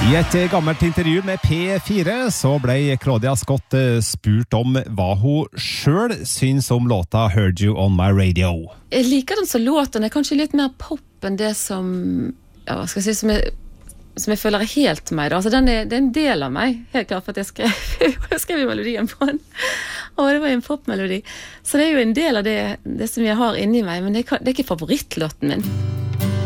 I et gammelt intervju med P4 så ble Claudia Scott spurt om hva hun selv syns om låta Heard You On My Radio. Jeg liker den som låt, den kanskje litt mer pop enn det som, ja, hva skal jeg si, som jeg føler er helt meg. Altså, det er en del av meg, helt klart, for at jeg skrev melodien på den. Og det var en popmelodi. Så det er jo en del av det som jeg har inni meg, men det er ikke favorittlåten min.